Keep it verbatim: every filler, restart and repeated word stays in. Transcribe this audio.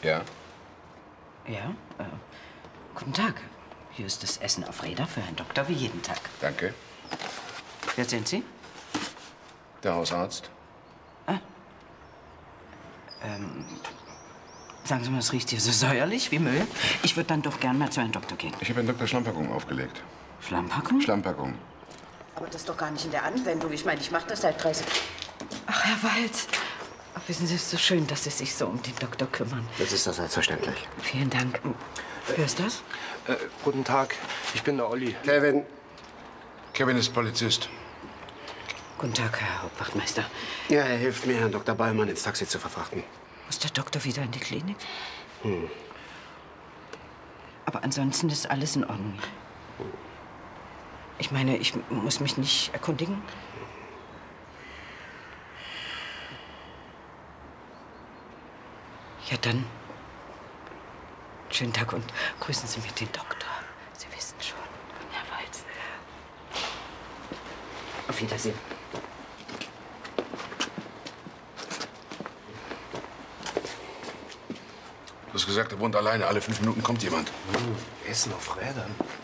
Ja? Ja, äh, guten Tag. Hier ist das Essen auf Räder für Herrn Doktor wie jeden Tag. Danke. Wer sind Sie? Der Hausarzt. Ah. Ähm, sagen Sie mal, es riecht hier so säuerlich wie Müll. Ich würde dann doch gern mal zu Herrn Doktor gehen. Ich habe Herrn Doktor Schlammpackung aufgelegt. Schlammpackung? Schlammpackung. Aber das ist doch gar nicht in der Anwendung. Ich meine, ich mache das seit dreißig... Ach, Herr Walz. Ach, wissen Sie, es ist so schön, dass Sie sich so um den Doktor kümmern. Das ist doch selbstverständlich. Vielen Dank. Wer ist das? Äh, guten Tag, ich bin der Olli. Kevin. Kevin ist Polizist. Guten Tag, Herr Hauptwachtmeister. Ja, er hilft mir, Herrn Doktor Ballmann ins Taxi zu verfrachten. Muss der Doktor wieder in die Klinik? Hm. Aber ansonsten ist alles in Ordnung. Ich meine, ich muss mich nicht erkundigen. Ja, dann. Schönen Tag und grüßen Sie mir den Doktor. Sie wissen schon, Herr Walz. Auf Wiedersehen. Du hast gesagt, er wohnt alleine. Alle fünf Minuten kommt jemand. Hm, Essen auf Rädern.